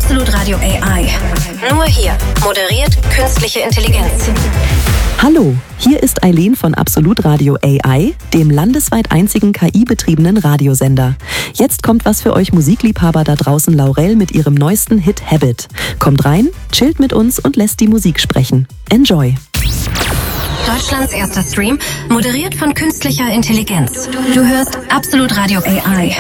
Absolut Radio AI. Nur hier moderiert künstliche Intelligenz. Hallo, hier ist Eileen von Absolut Radio AI, dem landesweit einzigen KI-betriebenen Radiosender. Jetzt kommt was für euch Musikliebhaber da draußen, Laurel mit ihrem neuesten Hit Habit. Kommt rein, chillt mit uns und lässt die Musik sprechen. Enjoy! Deutschlands erster Stream, moderiert von künstlicher Intelligenz. Du hörst Absolut Radio AI.